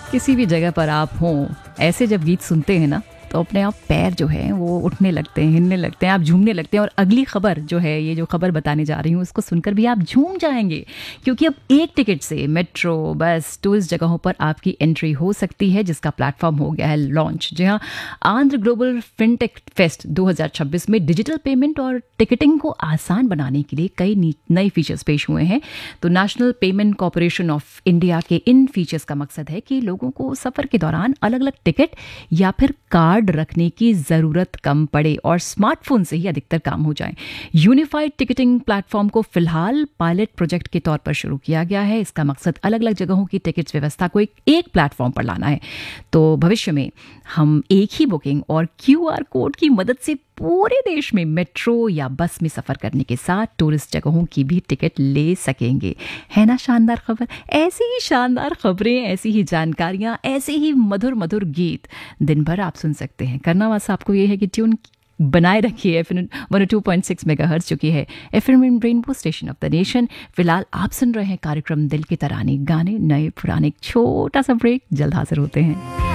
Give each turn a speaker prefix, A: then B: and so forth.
A: किसी भी जगह पर आप हों, ऐसे जब गीत सुनते हैं ना तो अपने आप पैर जो है वो उठने लगते हैं, हिलने लगते हैं, आप झूमने लगते हैं। और अगली खबर जो है, ये जो खबर बताने जा रही हूँ, उसको सुनकर भी आप झूम जाएंगे, क्योंकि अब एक टिकट से मेट्रो, बस, टूरिस्ट जगहों पर आपकी एंट्री हो सकती है, जिसका प्लेटफॉर्म हो गया है लॉन्च। जी हाँ, आंध्र ग्लोबल फिनटेक फेस्ट 2026 में डिजिटल पेमेंट और टिकटिंग को आसान बनाने के लिए कई नए फीचर्स पेश हुए हैं। तो national payment corporation of India के इन फीचर्स का मकसद है कि लोगों को सफर के दौरान अलग अलग टिकट या फिर कार्ड रखने की जरूरत कम पड़े और स्मार्टफोन से ही अधिकतर काम हो जाए। यूनिफाइड टिकटिंग प्लेटफॉर्म को फिलहाल पायलट प्रोजेक्ट के तौर पर शुरू किया गया है। इसका मकसद अलग अलग जगहों की टिकट्स व्यवस्था को एक प्लेटफॉर्म पर लाना है। तो भविष्य में हम एक ही बुकिंग और क्यूआर कोड की मदद से पूरे देश में मेट्रो या बस में सफर करने के साथ टूरिस्ट जगहों की भी टिकट ले सकेंगे। है ना शानदार खबर? ऐसी ही शानदार खबरें, ऐसी ही जानकारियां, ऐसे ही मधुर मधुर गीत दिन भर आप सुन सकते हैं। करना बस आपको ये है कि ट्यून बनाए रखिए FM 102.6 मेगाहर्ट्ज़, जो कि है FM rainbow station of the nation. फिलहाल आप सुन रहे हैं कार्यक्रम दिल के तराने, गाने नए पुराने। छोटा सा ब्रेक, जल्द हाजिर होते हैं।